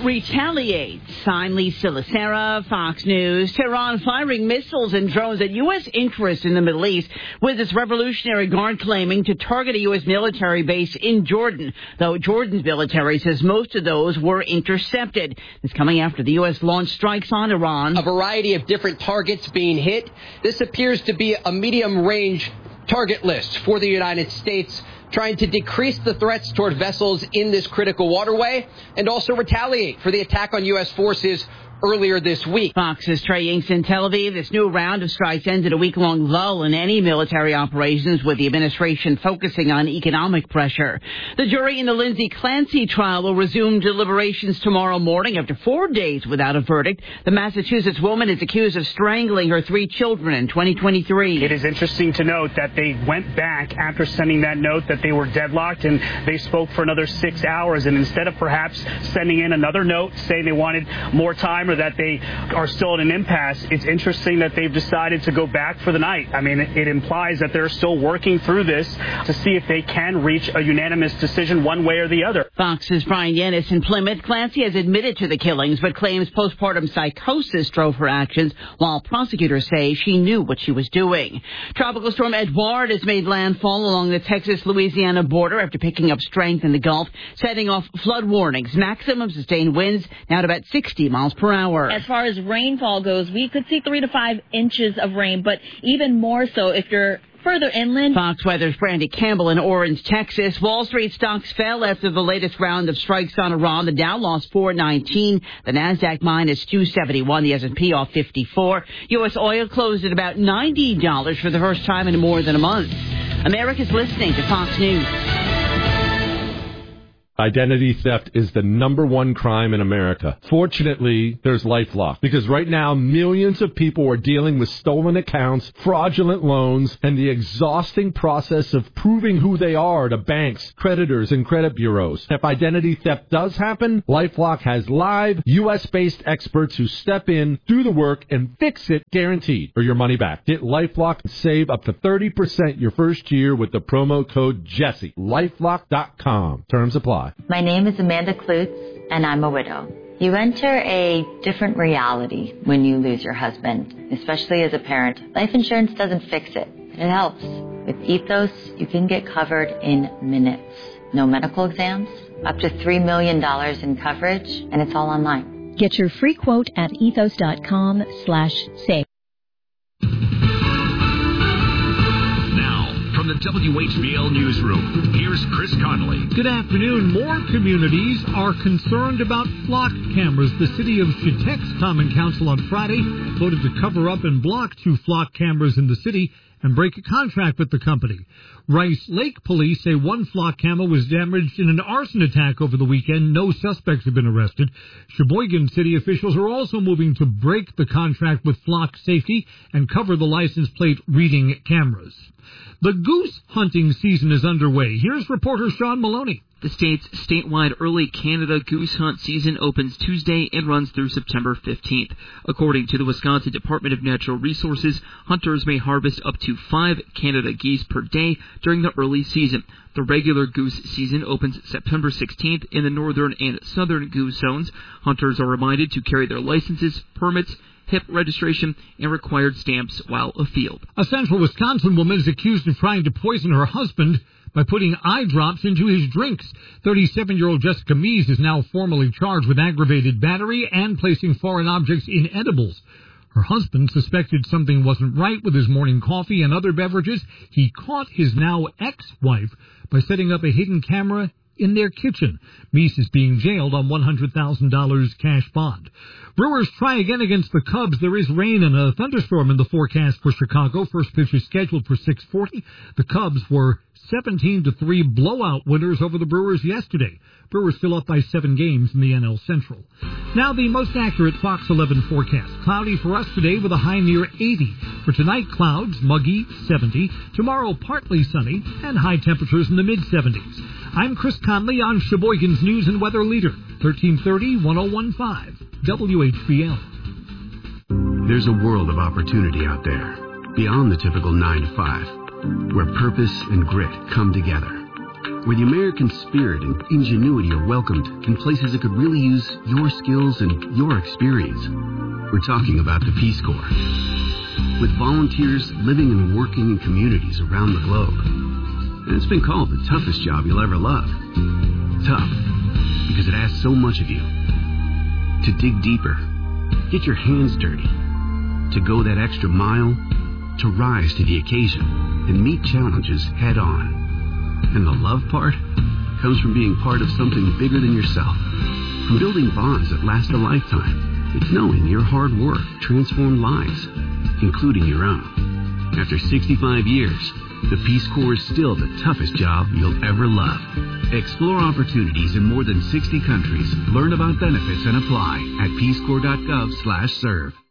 retaliates. I'm Lisa Lacera, Fox News. Tehran firing missiles and drones at U.S. interests in the Middle East, with its Revolutionary Guard claiming to target a U.S. military base in Jordan, though Jordan's military says most of those were intercepted. It's coming after the U.S. launched strikes on Iran. A variety of different targets being hit. This appears to be a medium-range target list for the United States, trying to decrease the threats toward vessels in this critical waterway and also retaliate for the attack on U.S. forces earlier this week. Fox's Trey Inks in Tel Aviv. This new round of strikes ended a week-long lull in any military operations, with the administration focusing on economic pressure. The jury in the Lindsay Clancy trial will resume deliberations tomorrow morning after 4 days without a verdict. The Massachusetts woman is accused of strangling her 3 children in 2023. It is interesting to note that they went back after sending that note that they were deadlocked, and they spoke for another 6 hours. And instead of perhaps sending in another note saying they wanted more time or that they are still at an impasse, it's interesting that they've decided to go back for the night. I mean, it implies that they're still working through this to see if they can reach a unanimous decision one way or the other. Fox's Brian Yanis in Plymouth. Clancy has admitted to the killings, but claims postpartum psychosis drove her actions, while prosecutors say she knew what she was doing. Tropical storm Edouard has made landfall along the Texas-Louisiana border after picking up strength in the Gulf, setting off flood warnings. Maximum sustained winds now at about 60 miles per hour. As far as rainfall goes, we could see 3 to 5 inches of rain, but even more so if you're further inland. Fox Weather's Brandy Campbell in Orange, Texas. Wall Street stocks fell after the latest round of strikes on Iran. The Dow lost 419, the Nasdaq minus 271, the S&P off 54. U.S. oil closed at about $90 for the first time in more than a month. America's listening to Fox News. Identity theft is the #1 crime in America. Fortunately, there's LifeLock, because right now millions of people are dealing with stolen accounts, fraudulent loans, and the exhausting process of proving who they are to banks, creditors, and credit bureaus. If identity theft does happen, LifeLock has live, U.S.-based experts who step in, do the work, and fix it, guaranteed, or your money back. Get LifeLock and save up to 30% your first year with the promo code Jesse. LifeLock.com. Terms apply. My name is Amanda Klutz, and I'm a widow. You enter a different reality when you lose your husband, especially as a parent. Life insurance doesn't fix it, but it helps. With Ethos, you can get covered in minutes. No medical exams, up to $3 million in coverage, and it's all online. Get your free quote at ethos.com/save. From the WHBL Newsroom, here's Chris Connolly. Good afternoon. More communities are concerned about flock cameras. The city of Chitex's Common Council on Friday voted to cover up and block 2 flock cameras in the city and break a contract with the company. Rice Lake police say 1 flock camera was damaged in an arson attack over the weekend. No suspects have been arrested. Sheboygan city officials are also moving to break the contract with Flock Safety and cover the license plate reading cameras. The goose hunting season is underway. Here's reporter Sean Maloney. The state's statewide early Canada goose hunt season opens Tuesday and runs through September 15th. According to the Wisconsin Department of Natural Resources, hunters may harvest up to 5 Canada geese per day during the early season. The regular goose season opens September 16th in the northern and southern goose zones. Hunters are reminded to carry their licenses, permits, HIP registration, and required stamps while afield. A central Wisconsin woman is accused of trying to poison her husband by putting eye drops into his drinks. 37-year-old Jessica Mees is now formally charged with aggravated battery and placing foreign objects in edibles. Her husband suspected something wasn't right with his morning coffee and other beverages. He caught his now ex-wife by setting up a hidden camera in their kitchen. Meese is being jailed on $100,000 cash bond. Brewers try again against the Cubs. There is rain and a thunderstorm in the forecast for Chicago. First pitch is scheduled for 6:40. The Cubs were 17-3 blowout winners over the Brewers yesterday. Brewers still up by 7 games in the NL Central. Now the most accurate Fox 11 forecast. Cloudy for us today with a high near 80. For tonight, clouds, muggy, 70. Tomorrow, partly sunny and high temperatures in the mid-70s. I'm Chris Conley on Sheboygan's News and Weather Leader, 1330-1015, WHBL. There's a world of opportunity out there, beyond the typical 9 to 5, where purpose and grit come together. where the American spirit and ingenuity are welcomed in places that could really use your skills and your experience. We're talking about the Peace Corps. With volunteers living and working in communities around the globe. And it's been called the toughest job you'll ever love. Tough, because it asks so much of you. To dig deeper, get your hands dirty, to go that extra mile, to rise to the occasion and meet challenges head on. And the love part comes from being part of something bigger than yourself. From building bonds that last a lifetime. It's knowing your hard work transformed lives, including your own. After 65 years, the Peace Corps is still the toughest job you'll ever love. Explore opportunities in more than 60 countries. Learn about benefits and apply at peacecorps.gov/serve.